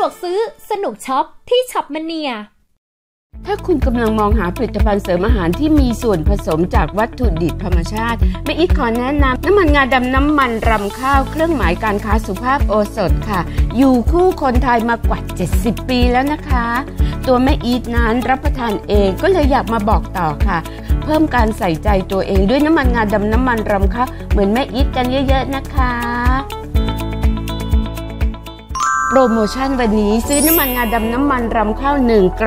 วกซื้อสนุกช็อปที่ช็อปมเนียถ้าคุณกำลังมองหาผลิตภัณฑ์เสริมอาหารที่มีส่วนผสมจากวัตถุดิบธรรมชาติแม่อีทขอแนะนำน้ำมันงาดำน้ำมันรำข้าวเครื่องหมายการค้าสุภาพโอสถค่ะอยู่คู่คนไทยมากว่า70 ปีแล้วนะคะตัวแม่อีทนั้นรับประทานเองก็เลยอยากมาบอกต่อค่ะเพิ่มการใส่ใจตัวเองด้วยน้ำมันงาดำน้ำมันรำข้าวเหมือนแม่อีทกันเยอะๆนะคะโปรโมชั่นวันนี้ซื้อน้ำมันงาดำน้ำมันรำข้าว1 กระ